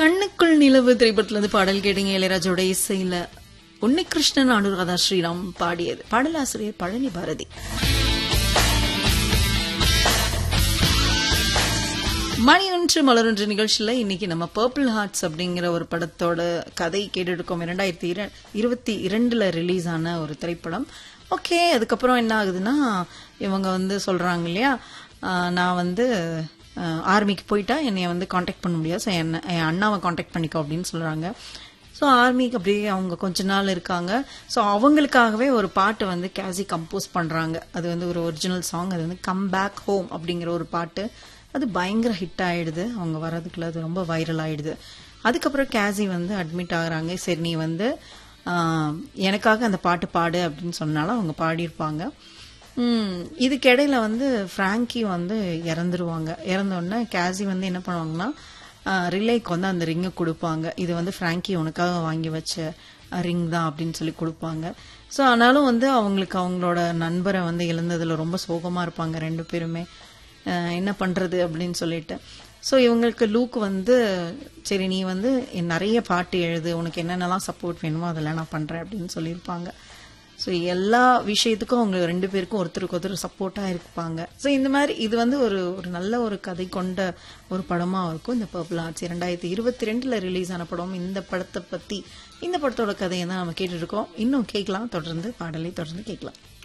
கண்ணுக்குள் நிலவு திரைப்படத்துல இருந்து பாடல் கேட்டீங்க. இளையராஜோட இசையில உன்னிகிருஷ்ணன் அனுராதா ஸ்ரீராம் பாடியது. பாடலாசிரியர் பழனி பாரதி. மணி ஒன்று மலரொன்று நிகழ்ச்சியில இன்னைக்கு நம்ம பர்பிள் ஹார்ட்ஸ் அப்படிங்கிற ஒரு படத்தோட கதை கேட்டுட்டு இருக்கோம். 2022 ரிலீஸ் ஆன ஒரு திரைப்படம். ஓகே, அதுக்கப்புறம் என்ன ஆகுதுன்னா, இவங்க வந்து சொல்றாங்க இல்லையா, நான் வந்து ஆர்மிக்கு போயிட்டா என்னைய வந்து காண்டாக்ட் பண்ண முடியாது, ஸோ என் அண்ணாவை காண்டாக்ட் பண்ணிக்கோ அப்படின்னு சொல்றாங்க. ஸோ ஆர்மிக்கு அப்படியே அவங்க கொஞ்ச நாள் இருக்காங்க. ஸோ அவங்களுக்காகவே ஒரு பாட்டு வந்து கேசி கம்போஸ் பண்றாங்க. அது வந்து ஒரு ஒரிஜினல் சாங். அது வந்து கம் பேக் ஹோம் அப்படிங்கிற ஒரு பாட்டு. அது பயங்கர ஹிட் ஆயிடுது. அவங்க வர்றதுக்குள்ள அது ரொம்ப வைரல் ஆயிடுது. அதுக்கப்புறம் கேசி வந்து அட்மிட் ஆகுறாங்க. சரி, நீ வந்து எனக்காக அந்த பாட்டு பாடு அப்படின்னு சொன்னாலும் அவங்க பாடியிருப்பாங்க. இதுக்கிடையில வந்து ஃப்ராங்கி வந்து இறந்துருவாங்க. இறந்தோடனே கேசி வந்து என்ன பண்ணுவாங்கன்னா, ரிலேக்கு வந்து அந்த ரிங்கை கொடுப்பாங்க. இது வந்து ஃப்ராங்கி உனக்காக வாங்கி வச்ச ரிங் தான் அப்படின்னு சொல்லி கொடுப்பாங்க. ஸோ ஆனாலும் வந்து அவங்களுக்கு அவங்களோட நண்பரை வந்து இழந்ததுல ரொம்ப சோகமா இருப்பாங்க ரெண்டு பேருமே. என்ன பண்றது அப்படின்னு சொல்லிட்டு. ஸோ இவங்களுக்கு லூக் வந்து, சரி நீ வந்து நிறைய பாட்டு எழுது, உனக்கு என்னென்னலாம் சப்போர்ட் வேணுமோ அதெல்லாம் நான் பண்றேன் அப்படின்னு சொல்லியிருப்பாங்க. ஸோ எல்லா விஷயத்துக்கும் அவங்க ரெண்டு பேருக்கும் ஒருத்தருக்கு ஒருத்தர் சப்போர்ட்டாக இருப்பாங்க. ஸோ இந்த மாதிரி இது வந்து ஒரு நல்ல ஒரு கதை கொண்ட ஒரு படமாக இருக்கும் இந்த பர்பிள் ஹார்ட்ஸ். 2022 ரிலீஸ் ஆன படம். இந்த படத்தை பற்றி, இந்த படத்தோட கதையை தான் நம்ம கேட்டுருக்கோம். இன்னும் கேட்கலாம், தொடர்ந்து பாடலை தொடர்ந்து கேட்கலாம்.